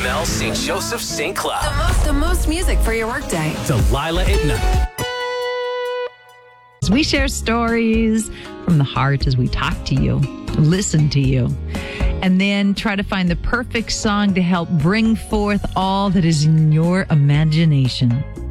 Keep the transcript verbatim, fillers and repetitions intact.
Carmel, Saint Joseph, Saint Cloud. The most, the most music for your workday. Delilah at night. We share stories from the heart as we talk to you, listen to you, and then try to find the perfect song to help bring forth all that is in your imagination.